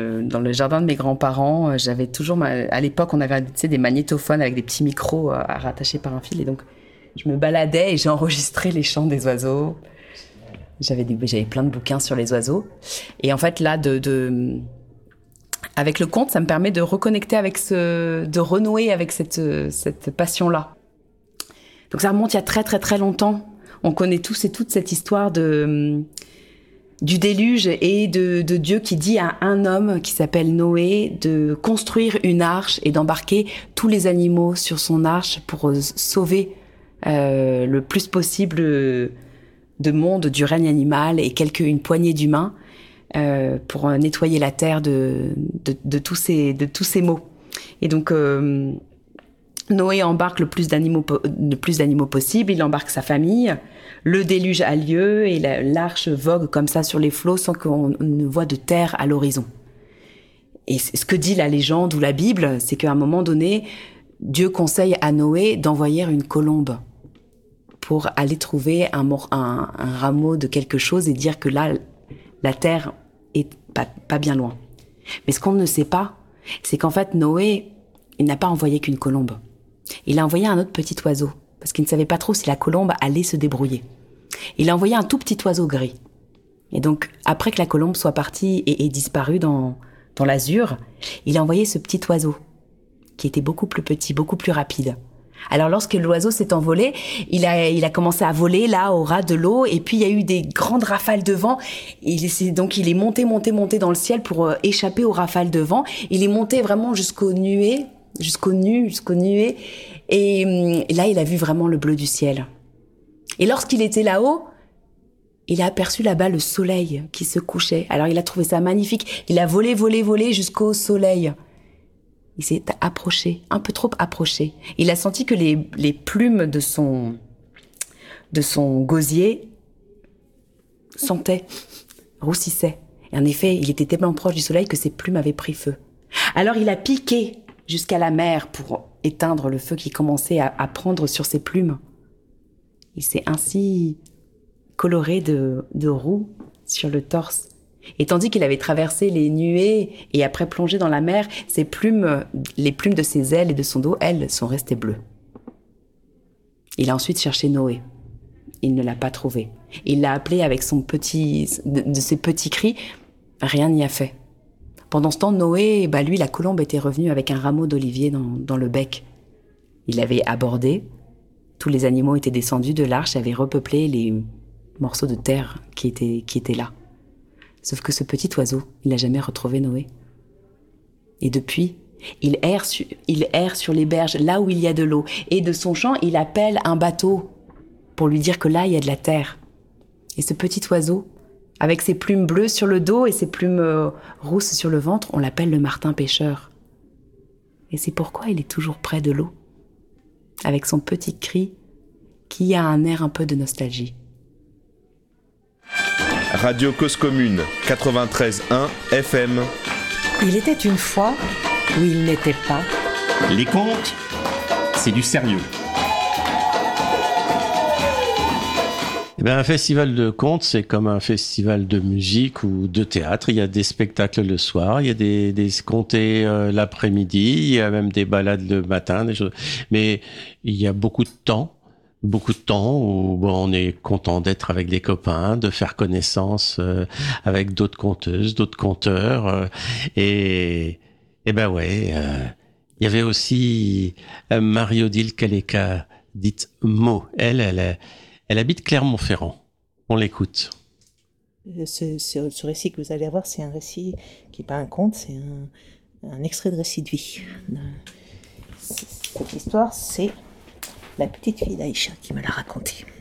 Dans le jardin de mes grands-parents, j'avais toujours... À l'époque, on avait des magnétophones avec des petits micros rattachés par un fil. Et donc, je me baladais et j'ai enregistré les chants des oiseaux. J'avais plein de bouquins sur les oiseaux. Et en fait, là, avec le conte, ça me permet de reconnecter de renouer avec cette passion-là. Donc ça remonte il y a très, très, très longtemps. On connaît tous et toutes cette histoire du déluge et de Dieu qui dit à un homme qui s'appelle Noé de construire une arche et d'embarquer tous les animaux sur son arche pour sauver le plus possible de monde du règne animal et une poignée d'humains pour nettoyer la terre de tous ces maux. Et donc Noé embarque le plus d'animaux possible, il embarque sa famille, le déluge a lieu et l'arche vogue comme ça sur les flots sans qu'on ne voit de terre à l'horizon. Et ce que dit la légende ou la Bible, c'est qu'à un moment donné, Dieu conseille à Noé d'envoyer une colombe pour aller trouver un rameau de quelque chose et dire que là, la terre est pas bien loin. Mais ce qu'on ne sait pas, c'est qu'en fait, Noé, il n'a pas envoyé qu'une colombe. Il a envoyé un autre petit oiseau, parce qu'il ne savait pas trop si la colombe allait se débrouiller. Il a envoyé un tout petit oiseau gris. Et donc, après que la colombe soit partie et disparue dans l'azur, il a envoyé ce petit oiseau, qui était beaucoup plus petit, beaucoup plus rapide. Alors lorsque l'oiseau s'est envolé, il a commencé à voler là au ras de l'eau et puis il y a eu des grandes rafales de vent. Donc il est monté dans le ciel pour échapper aux rafales de vent. Il est monté vraiment jusqu'aux nuées et là il a vu vraiment le bleu du ciel. Et lorsqu'il était là-haut, il a aperçu là-bas le soleil qui se couchait. Alors il a trouvé ça magnifique. Il a volé jusqu'au soleil. Il s'est approché, un peu trop approché. Il a senti que les plumes de son gosier sentaient, roussissaient. Et en effet, il était tellement proche du soleil que ses plumes avaient pris feu. Alors il a piqué jusqu'à la mer pour éteindre le feu qui commençait à prendre sur ses plumes. Il s'est ainsi coloré de roux sur le torse. Et tandis qu'il avait traversé les nuées et après plongé dans la mer, les plumes de ses ailes et de son dos, elles, sont restées bleues. Il a ensuite cherché Noé. Il ne l'a pas trouvé. Il l'a appelé avec de ses petits cris. Rien n'y a fait. Pendant ce temps, Noé, lui, la colombe était revenue avec un rameau d'olivier dans le bec. Il l'avait abordé. Tous les animaux étaient descendus de l'arche et avaient repeuplé les morceaux de terre qui étaient là. Sauf que ce petit oiseau, il n'a jamais retrouvé Noé. Et depuis, il erre sur les berges, là où il y a de l'eau. Et de son chant, il appelle un bateau pour lui dire que là, il y a de la terre. Et ce petit oiseau, avec ses plumes bleues sur le dos et ses plumes rousses sur le ventre, on l'appelle le martin pêcheur. Et c'est pourquoi il est toujours près de l'eau, avec son petit cri qui a un air un peu de nostalgie. Radio Cause Commune, 93.1 FM. Il était une fois où il n'était pas. Les contes, c'est du sérieux. Un festival de contes, c'est comme un festival de musique ou de théâtre. Il y a des spectacles le soir, il y a des comtés l'après-midi, il y a même des balades le matin, des choses. Mais il y a beaucoup de temps où on est content d'être avec des copains, de faire connaissance avec d'autres conteuses, d'autres conteurs. Il y avait aussi Marie-Odile Kaleka, dite Mo. Elle habite Clermont-Ferrand. On l'écoute. Ce récit que vous allez avoir, c'est un récit qui n'est pas un conte, c'est un extrait de récit de vie. Cette histoire, c'est la petite fille d'Aïcha qui me l'a racontée.